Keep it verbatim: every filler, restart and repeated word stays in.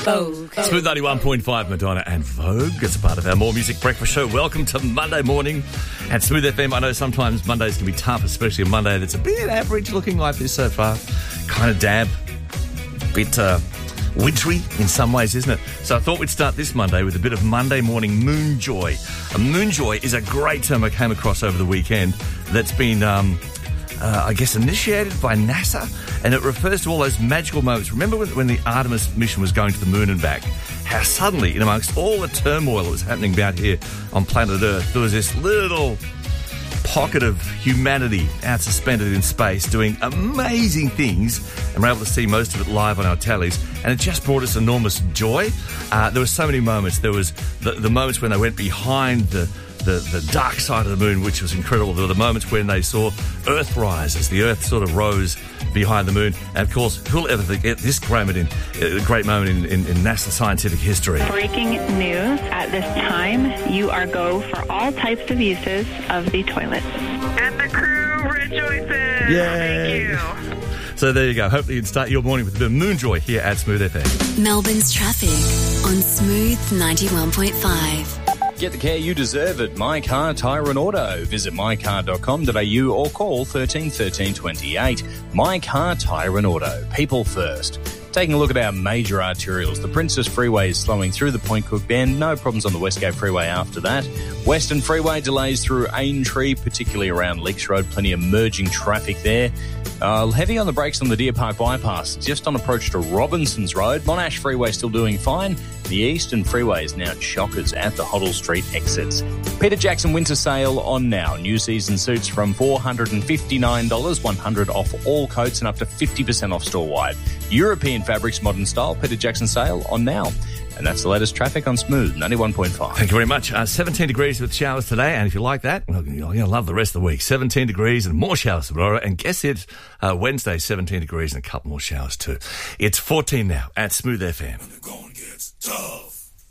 Vogue. Smooth ninety-one point five, Madonna and Vogue. It's a part of our More Music Breakfast show. Welcome to Monday morning at Smooth F M. I know sometimes Mondays can be tough, especially a Monday that's a bit average looking like this so far. Kind of damp, bit uh, wintry in some ways, isn't it? So I thought we'd start this Monday with a bit of Monday morning moon joy. A moon joy is a great term I came across over the weekend that's been... Um, Uh, I guess, initiated by NASA, and it refers to all those magical moments. Remember when, when the Artemis mission was going to the moon and back, how suddenly, in amongst all the turmoil that was happening out here on planet Earth, there was this little pocket of humanity out suspended in space doing amazing things, and we're able to see most of it live on our tellies, and it just brought us enormous joy. Uh, there were so many moments. There was the, the moments when they went behind the The, the dark side of the moon, which was incredible. There were the moments when they saw Earth rise as the Earth sort of rose behind the moon. And, of course, who'll ever forget this great moment in, uh, great moment in, in, in NASA scientific history? Breaking news. At this time, you are go for all types of uses of the toilet. And the crew rejoices. Yay. Thank you. So there you go. Hopefully you can start your morning with a bit of moon joy here at Smooth F M. Melbourne's traffic on Smooth ninety-one point five. Get the care you deserve at My Car, Tyre and Auto. Visit my car dot com dot a u or call thirteen thirteen twenty-eight. My Car, Tyre and Auto. People first. Taking a look at our major arterials. The Princess Freeway is slowing through the Point Cook Bend. No problems on the Westgate Freeway after that. Western Freeway delays through Aintree, particularly around Leaks Road. Plenty of merging traffic there. Uh, heavy on the brakes on the Deer Park Bypass, just on approach to Robinson's Road. Monash Freeway still doing fine. The Eastern Freeway is now chockers at the Hoddle Street exits. Peter Jackson Winter Sale on now. New season suits from four hundred fifty-nine dollars, one hundred dollars off all coats and up to fifty percent off store-wide. European fabrics, modern style. Peter Jackson Sale on now. And that's the latest traffic on Smooth ninety-one point five. Thank you very much. Uh, seventeen degrees with showers today, and if you like that, well, you're going to love the rest of the week. seventeen degrees and more showers tomorrow, and guess it, uh, Wednesday, seventeen degrees and a couple more showers too. It's fourteen now at Smooth F M. When the going gets tough.